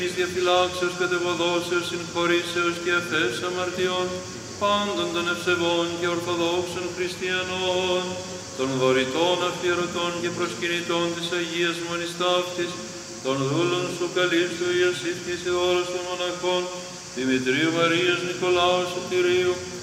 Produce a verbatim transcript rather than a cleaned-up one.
της διαφυλάξεως, κατεβοδώσεως, συγχωρήσεως και αφές αμαρτιών, πάντων των ευσεβών και ορθοδόξων χριστιανών, των δωρητών, αφιερωτών και προσκυνητών της Αγίας Μονής Ταύτης, των δούλων σου καλύψου Ιωσήφ και Ισιδώρος των μοναχών, Δημητρίου Μαρίας Νικολάου Σωτηρίου,